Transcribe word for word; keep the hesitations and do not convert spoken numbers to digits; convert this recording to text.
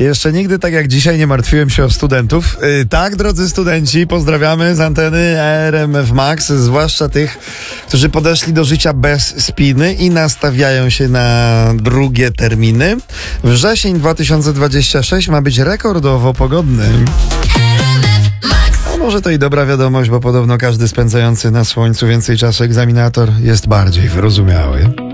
Jeszcze nigdy tak jak dzisiaj nie martwiłem się o studentów. Yy, tak, drodzy studenci, pozdrawiamy z anteny R M F Max, zwłaszcza tych, którzy podeszli do życia bez spiny i nastawiają się na drugie terminy. Wrzesień dwa tysiące dwudziesty szósty ma być rekordowo pogodny. A może to i dobra wiadomość, bo podobno każdy spędzający na słońcu więcej czasu egzaminator jest bardziej wyrozumiały.